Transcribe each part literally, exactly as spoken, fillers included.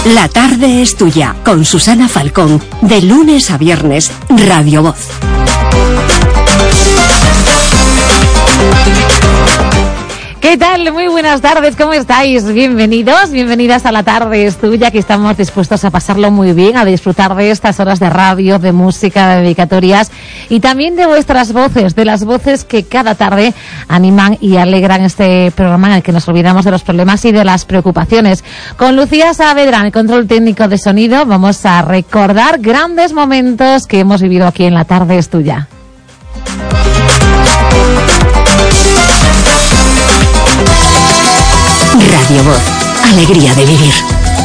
La tarde es tuya, con Susana Falcón, de lunes a viernes, Radio Voz. ¿Qué tal? Muy buenas tardes, ¿cómo estáis? Bienvenidos, bienvenidas a La Tarde es Tuya, que estamos dispuestos a pasarlo muy bien, a disfrutar de estas horas de radio, de música, de dedicatorias y también de vuestras voces, de las voces que cada tarde animan y alegran este programa en el que nos olvidamos de los problemas y de las preocupaciones. Con Lucía Saavedra, el control técnico de sonido, vamos a recordar grandes momentos que hemos vivido aquí en La Tarde es Tuya. Radio Voz, alegría de vivir.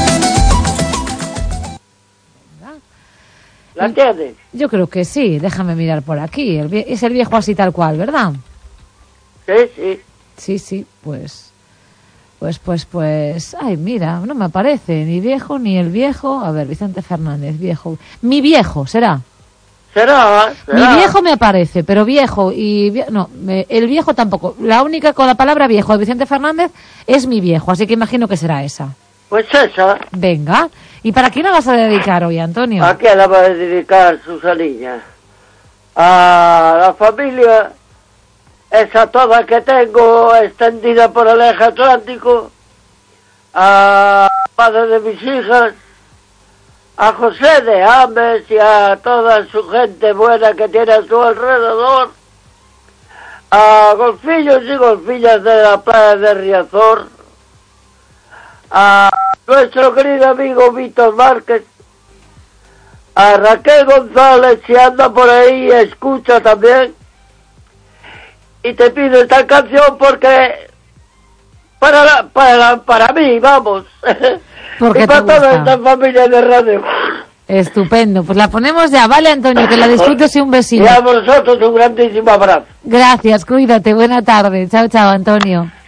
¿La entiendes? Yo creo que sí, déjame mirar por aquí. El vie- es el viejo así tal cual, ¿verdad? Sí, sí. Sí, sí, pues... Pues, pues, pues... Ay, mira, no me aparece ni viejo ni el viejo. A ver, Vicente Fernández, viejo. Mi viejo, ¿será? ¿Será? ¿Será? Mi viejo me aparece, pero viejo y... vie- No, me- el viejo tampoco. La única con la palabra viejo de Vicente Fernández es mi viejo, así que imagino que será esa. Pues esa. Venga. ¿Y para quién la vas a dedicar hoy, Antonio? ¿A qué la va a dedicar Susanilla? A la familia, esa toda que tengo extendida por el eje atlántico, a padre de mis hijas, a José de Ames y a toda su gente buena que tiene a su alrededor, a golfillos y golfillas de la playa de Riazor, a nuestro querido amigo Víctor Márquez, a Raquel González, si anda por ahí, escucha también, y te pido esta canción porque para la, para la, para mí, vamos, Porque y para te toda gusta. esta familia de radio. Estupendo, pues la ponemos ya, vale, Antonio, que la disfrutes y un besito. Y a vosotros un grandísimo abrazo. Gracias, cuídate, buena tarde. Chao, chao, Antonio.